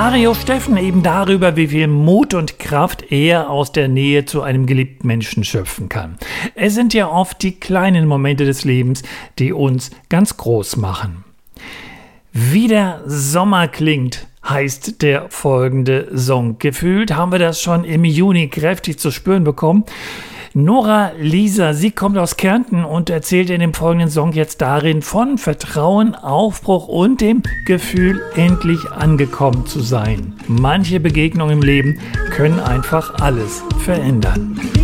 Mario Steffen eben darüber, wie viel Mut und Kraft er aus der Nähe zu einem geliebten Menschen schöpfen kann. Es sind ja oft die kleinen Momente des Lebens, die uns ganz groß machen. Wie der Sommer klingt, heißt der folgende Song. Gefühlt haben wir das schon im Juni kräftig zu spüren bekommen. Nora Lisa, sie kommt aus Kärnten und erzählt in dem folgenden Song jetzt darin von Vertrauen, Aufbruch und dem Gefühl, endlich angekommen zu sein. Manche Begegnungen im Leben können einfach alles verändern.